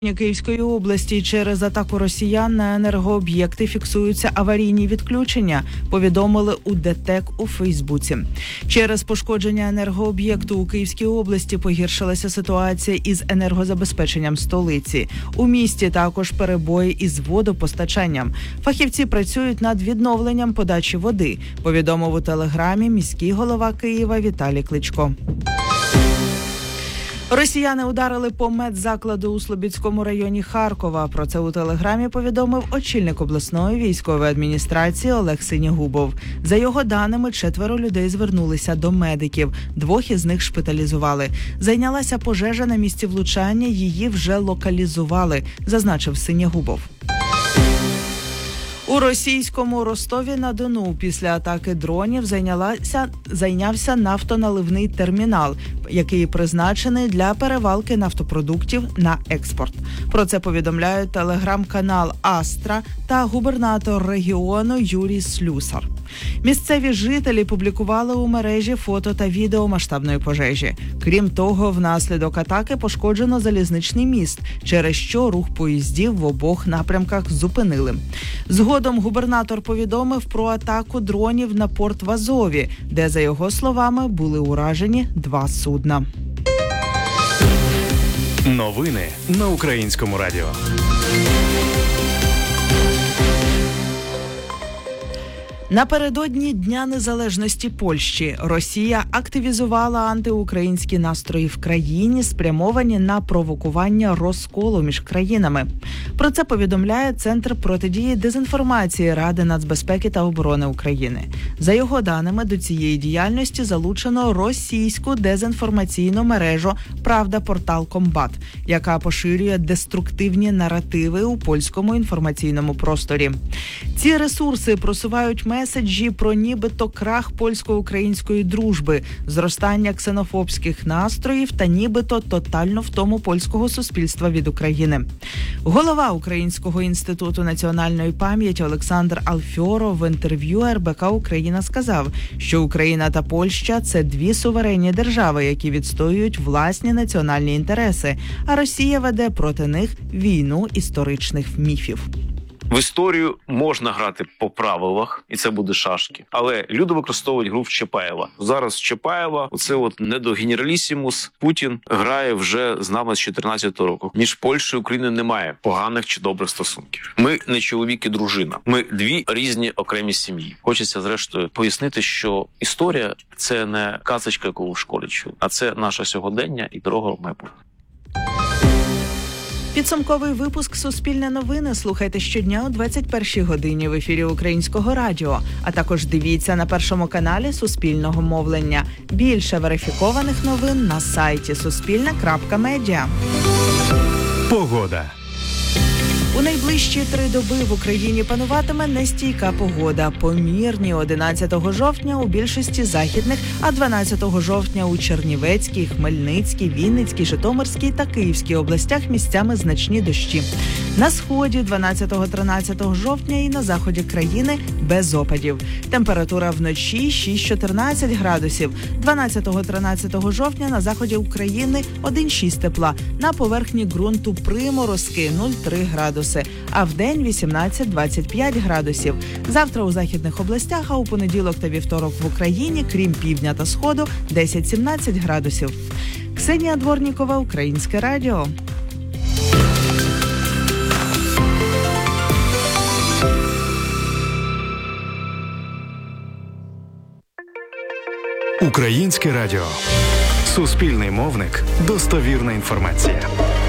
Київської області через атаку росіян на енергооб'єкти фіксуються аварійні відключення, повідомили у ДТЕК у Фейсбуці. Через пошкодження енергооб'єкту у Київській області погіршилася ситуація із енергозабезпеченням столиці. У місті також перебої із водопостачанням. Фахівці працюють над відновленням подачі води, повідомив у телеграмі міський голова Києва Віталій Кличко. Росіяни ударили по медзакладу у Слобідському районі Харкова. Про це у телеграмі повідомив очільник обласної військової адміністрації Олег Синягубов. За його даними, 4 людей звернулися до медиків. 2 із них шпиталізували. Зайнялася пожежа на місці влучання, її вже локалізували, зазначив Синягубов. У російському Ростові-на-Дону після атаки дронів зайнявся нафтоналивний термінал, який призначений для перевалки нафтопродуктів на експорт. Про це повідомляють телеграм-канал «Астра» та губернатор регіону Юрій Слюсар. Місцеві жителі публікували у мережі фото та відео масштабної пожежі. Крім того, внаслідок атаки пошкоджено залізничний міст, через що рух поїздів в обох напрямках зупинили. Згодом губернатор повідомив про атаку дронів на порт в Азові, де, за його словами, були уражені 2 судна. Новини на Українському радіо. Напередодні Дня Незалежності Польщі Росія активізувала антиукраїнські настрої в країні, спрямовані на провокування розколу між країнами. Про це повідомляє Центр протидії дезінформації Ради нацбезпеки та оборони України. За його даними, до цієї діяльності залучено російську дезінформаційну мережу «Правда-портал Комбат», яка поширює деструктивні наративи у польському інформаційному просторі. Ці ресурси просувають меседжі про нібито крах польсько-української дружби, зростання ксенофобських настроїв та нібито тотальну втому польського суспільства від України. Голова Українського інституту національної пам'яті Олександр Алфьоров в інтерв'ю РБК «Україна» сказав, що Україна та Польща – це 2 суверенні держави, які відстоюють власні національні інтереси, а Росія веде проти них війну історичних міфів. В історію можна грати по правилах, і це буде шашки. Але люди використовують гру в Чапаєва. Зараз Чапаєва, оце от недогенералісімус, Путін грає вже з нами з 14-го року. Між Польщею і Україною немає поганих чи добрих стосунків. Ми не чоловік і дружина. Ми 2 різні окремі сім'ї. Хочеться, зрештою, пояснити, що історія – це не казочка, яку в школі чули, а це наше сьогодення і дорога в майбутнє. Підсумковий випуск «Суспільне новини» слухайте щодня о 21-й годині в ефірі Українського радіо, а також дивіться на Першому каналі Суспільного мовлення. Більше верифікованих новин на сайті suspilne.media. Погода. У найближчі 3 доби в Україні пануватиме нестійка погода. Помірні 11 жовтня у більшості західних, а 12 жовтня у Чернівецькій, Хмельницькій, Вінницькій, Житомирській та Київській областях місцями значні дощі. На сході 12-13 жовтня і на заході країни без опадів. Температура вночі 6-14 градусів. 12-13 жовтня на заході України 1-6 тепла. На поверхні ґрунту приморозки 0,3 градуси. А вдень 18-25 градусів. Завтра у західних областях, а у понеділок та вівторок в Україні, крім півдня та сходу, 10-17 градусів. Ксенія Дворнікова, Українське радіо. Українське радіо. Суспільний мовник. Достовірна інформація.